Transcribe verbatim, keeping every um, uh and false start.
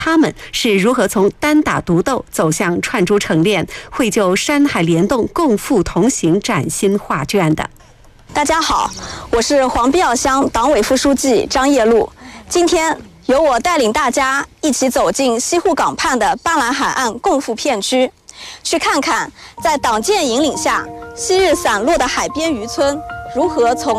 他们是如何从单打独斗走向串珠成链，绘就山海联动、共富同行崭新画卷的。 大家好，我是黄必奥乡党委副书记张叶璐。今天由我带领大家一起走进西沪港畔的巴兰海岸共富片区，去看看在党建引领下，昔日散落的海边渔村如何从